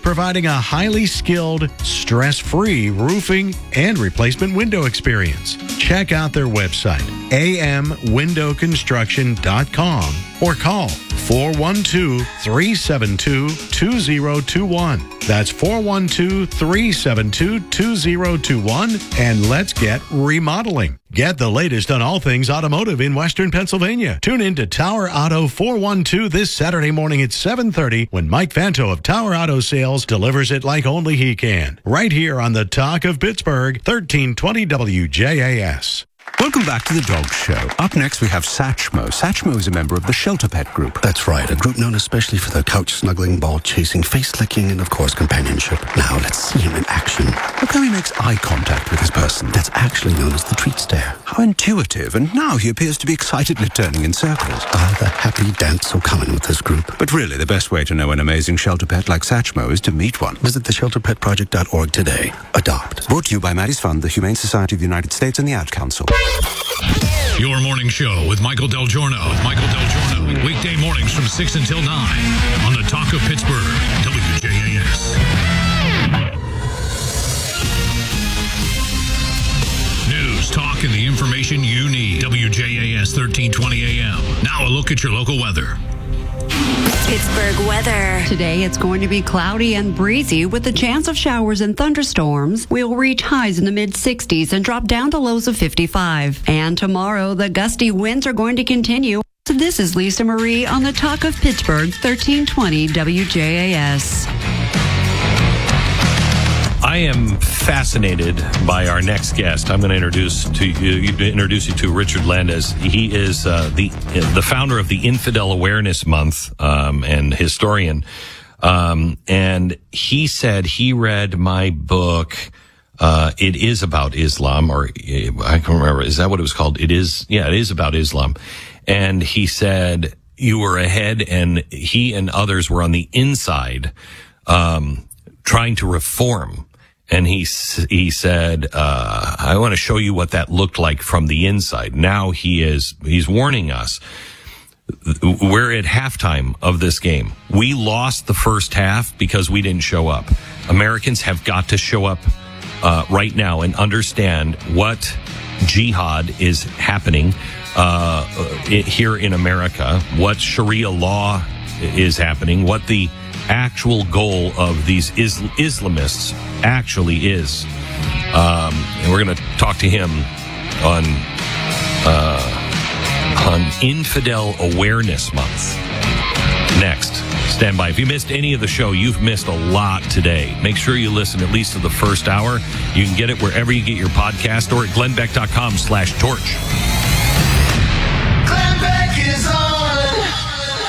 providing a highly skilled, stress-free roofing and replacement window experience. Check out their website, amwindowconstruction.com, or call 412-372-2021. That's 412-372-2021, and let's get remodeling. Get the latest on all things automotive in Western Pennsylvania. Tune in to Tower Auto 412 this Saturday morning at 7:30 when Mike Fanto of Tower Auto Sales delivers it like only he can. Right here on the Talk of Pittsburgh, 1320 WJAS. Welcome back to the Dog Show. Up next, we have Satchmo. Satchmo is a member of the Shelter Pet Group. That's right, a group known especially for their couch-snuggling, ball-chasing, face-licking, and, of course, companionship. Now, let's see him in action. Look how he makes eye contact with his person. That's actually known as the treat stare. How intuitive, and now he appears to be excitedly turning in circles. Ah, the happy dance so common with this group. But really, the best way to know an amazing shelter pet like Satchmo is to meet one. Visit theshelterpetproject.org today. Adopt. Brought to you by Maddie's Fund, the Humane Society of the United States, and the Ad Council. Your morning show with Michael Del Giorno. Michael Del Giorno. Weekday mornings from 6 until 9 on the Talk of Pittsburgh, WJAS. News, talk, and the information you need. WJAS 1320 AM. Now a look at your local weather. Pittsburgh weather. Today it's going to be cloudy and breezy with a chance of showers and thunderstorms. We'll reach highs in the mid-60s and drop down to lows of 55. And tomorrow the gusty winds are going to continue. So this is Lisa Marie on the Talk of Pittsburgh, 1320 WJAS. I am fascinated by our next guest. I'm going to introduce you to Richard Landes. He is the founder of the Infidel Awareness Month and historian. And he said he read my book. It is about Islam, or I can't remember. Is that what it was called? It is about Islam. And he said you were ahead, and he and others were on the inside, trying to reform. And he said, I want to show you what that looked like from the inside. Now he's warning us. We're at halftime of this game. We lost the first half because we didn't show up. Americans have got to show up right now and understand what jihad is happening here in America, what Sharia law is happening, what the actual goal of these Islamists actually is. And we're going to talk to him on Infidel Awareness Month next. Stand by. If you missed any of the show, you've missed a lot today. Make sure you listen at least to the first hour. You can get it wherever you get your podcast or at glennbeck.com/torch.